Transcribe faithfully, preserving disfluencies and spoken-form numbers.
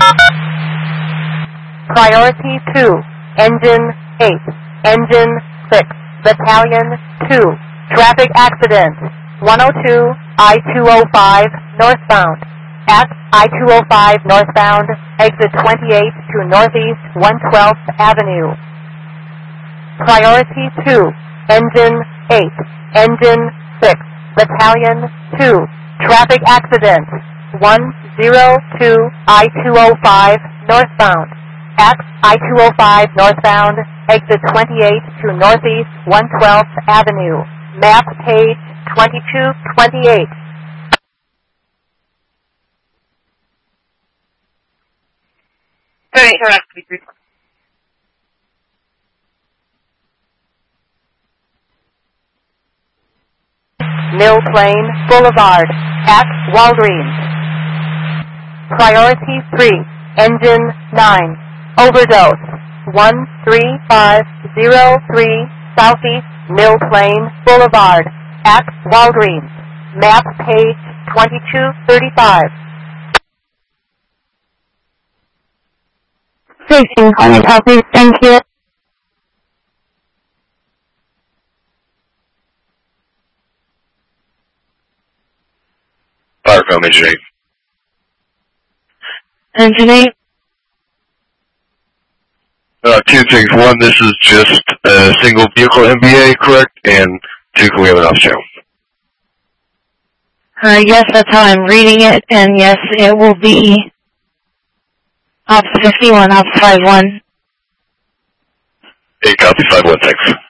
Priority two, Engine eight, Engine six, Battalion two, traffic accident, one oh two I two oh five northbound. At I two oh five northbound, exit twenty-eight to Northeast one twelfth Avenue. Priority two, Engine eight, Engine six, Battalion two, traffic accident, one oh two I two oh five northbound. At I two oh five northbound, exit twenty-eight to Northeast one twelfth Avenue. Map page twenty-two twenty-eight. Mill Plain Boulevard at Walgreens. Priority three, Engine nine, overdose, one three five zero three Southeast Mill Plain Boulevard at Walgreens. Map page twenty-two thirty-five. sixteen hundred Southeast, thank you. Firefilm Engine eight. Engine eight. Uh, two things. One, this is just a single vehicle M B A, correct? And two, can we have an ops channel? Uh, yes, that's how I'm reading it, and yes, it will be Ops fifty-one, Ops five one. eight copy, five one, thanks.